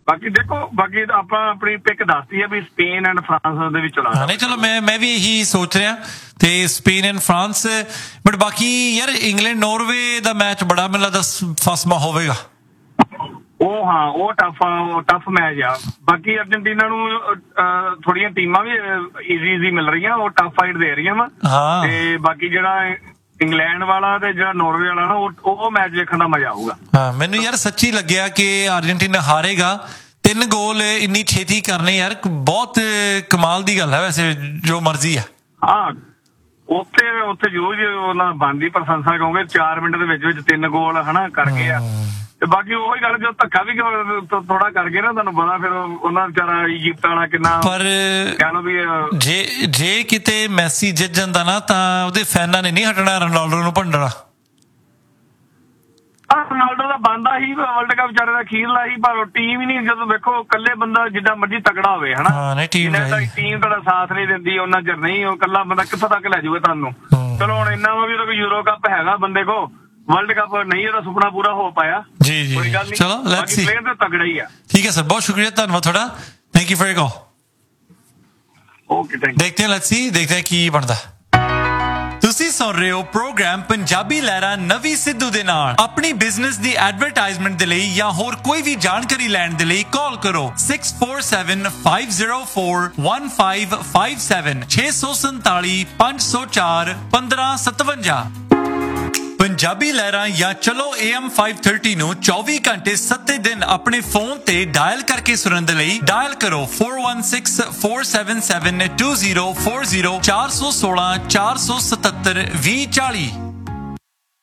ਬਾਕੀ ਦੇਖੋ, ਬਾਕੀ ਆਪਾਂ ਆਪਣੀ ਪਿਕ ਦੱਸਦੀ ਹੈ ਵੀ ਸਪੇਨ ਐਂਡ ਫਰਾਂਸ ਦੇ ਵਿੱਚ ਚਲਾ। ਨਹੀਂ ਚਲੋ ਮੈਂ ਵੀ ਇਹੀ ਸੋਚ ਰਿਹਾ ਤੇ ਸਪੇਨ ਐਂਡ ਫਰਾਂਸ, ਬਟ ਬਾਕੀ ਯਾਰ ਇੰਗਲੈਂਡ ਨਾਰਵੇ ਦਾ ਮੈਚ ਬੜਾ ਮੈਨੂੰ ਲੱਗਦਾ ਫਸਮਾ ਹੋਵੇਗਾ। ਉਹ ਹਾਂ, ਉਹ ਟਫ ਮੈਚ ਆ। ਬਾਕੀ ਅਰਜਨਟੀਨਾ ਨੂੰ ਥੋੜੀਆਂ ਟੀਮਾਂ ਵੀ ਈਜ਼ੀ ਮਿਲ ਰਹੀਆਂ, ਉਹ ਟਫ ਫਾਈਟ ਦੇ ਰਹੀਆਂ ਵਾ। ਤੇ ਬਾਕੀ ਜਿਹੜਾ ਇੰਗਲੈਂਡ ਵਾਲਾ ਤੇ ਜਿਹੜਾ ਨਾਰਵੇ ਵਾਲਾ ਨਾ, ਉਹ ਮੈਚ ਦੇਖਣ ਦਾ ਮਜ਼ਾ ਆਊਗਾ। ਹਾਂ, ਮੈਨੂੰ ਯਾਰ ਸੱਚੀ ਲੱਗਿਆ ਕਿ ਅਰਜਨਟੀਨਾ ਹਾਰੇਗਾ। 3 ਗੋਲ ਇੰਨੀ ਛੇਤੀ ਕਰਨੇ ਯਾਰ ਬਹੁਤ ਕਮਾਲ ਦੀ ਗੱਲ ਹੈ। ਵੈਸੇ ਜੋ ਮਰਜ਼ੀ ਹੈ। ਹਾਂ, ਉੱਥੇ ਜੋ ਉਹਨਾਂ ਬਣਦੀ ਪ੍ਰਸ਼ੰਸਾ ਕਹੋਗੇ, 4 ਮਿੰਟ ਦੇ ਵਿੱਚ 3 ਗੋਲ ਹਨਾ ਕਰ ਗਏ ਆ। ਤੇ ਬਾਕੀ ਉਹੀ ਗੱਲ, ਜੋ ਧੱਕਾ ਵੀ ਥੋੜਾ ਕਰ ਗਏ ਨਾ, ਤੁਹਾਨੂੰ ਪਤਾ ਫਿਰ ਉਹਨਾਂ ਵਿਚਾਰਾ ਇਜਿਪਟ ਵਾਲਾ ਕਿੰਨਾ। ਪਰ ਕਹਿ ਲਓ ਵੀ ਜੇ ਕਿਤੇ ਮੈਸੀ ਜਿੱਤ ਜਾਂਦਾ ਨਾ ਤਾਂ ਉਹਦੇ ਫੈਨਾਂ ਨੇ ਨਹੀਂ ਹਟਣਾ ਰੋਨਾਲਡੋ ਨੂੰ ਭੰਡਣਾ। ਰੋਨਾਲਡੋ ਦਾ ਬਣਦਾ ਹੀ ਵਰਲਡ ਕੱਪ ਵਿਚਾਰੇ ਦਾ ਅਖੀਰਲਾ ਹੀ, ਪਰ ਟੀਮ ਹੀ ਨਹੀਂ। ਜਦੋਂ ਵੇਖੋ ਇਕੱਲੇ ਬੰਦਾ ਜਿੱਦਾਂ ਮਰਜ਼ੀ ਤਕੜਾ ਹੋਵੇ ਹਨਾ, ਟੀਮ ਤੁਹਾਡਾ ਸਾਥ ਨਹੀਂ ਦਿੰਦੀ ਉਹਨਾਂ ਚਿਰ ਨਹੀਂ, ਉਹ ਇਕੱਲਾ ਬੰਦਾ ਕਿੱਥੋਂ ਤੱਕ ਲੈ ਜਾਊਗਾ ਤੁਹਾਨੂੰ। ਚਲੋ ਹੁਣ ਇੰਨਾ ਵਾ ਵੀ ਉਹਦਾ ਕੋਈ ਯੂਰੋ ਕੱਪ ਹੈਗਾ ਬੰਦੇ ਕੋ, ਵਰਲਡ ਕੱਪ ਨਹੀਂ ਉਹਦਾ ਸੁਪਨਾ ਪੂਰਾ ਹੋ ਪਾਇਆ। ਜੀ ਕੋਈ ਗੱਲ ਨਹੀਂ, ਚਲੋ ਲੈਟਸ ਸੀ। ਪਲੇਅਰ ਤਾਂ ਤਗੜਾ ਹੀ ਆ। ਠੀਕ ਹੈ ਸਰ, ਬਹੁਤ ਸ਼ੁਕਰੀਆ, ਧੰਨਵਾਦ ਤੁਹਾਡਾ। Thank you for your call. Okay, thank you. ਦੇਖਦੇ ਹਾਂ, ਲੈਟਸ ਸੀ, ਦੇਖਦੇ ਹਾਂ ਕੀ ਬਣਦਾ। ਤੁਸੀਂ ਸੁਣ ਰਹੇ ਹੋ ਪ੍ਰੋਗਰਾਮ ਪੰਜਾਬੀ ਲਹਿਰਾਂ ਨਵੀਂ ਸਿੱਧੂ ਦੇ ਨਾਲ। ਆਪਣੀ ਬਿਜ਼ਨਸ ਦੀ ਐਡਵਰਟਾਈਜ਼ਮੈਂਟ ਦੇ ਲਈ ਜਾਂ ਹੋਰ ਕੋਈ ਵੀ ਜਾਣਕਾਰੀ ਲੈਣ ਦੇ ਲਈ ਕਾਲ ਕਰੋ 6475041557 647 504 1557। ਪੰਜਾਬੀ ਲਹਿਰਾਂ ਜਾਂ ਚਲੋ AM 530 ਨੂੰ 24 ਘੰਟੇ 7 ਦਿਨ ਆਪਣੇ ਫੋਨ ਤੇ ਡਾਇਲ ਕਰਕੇ ਸੁਣਨ ਦੇ ਲਈ ਡਾਇਲ ਕਰੋ 4164772040 416 477 2040।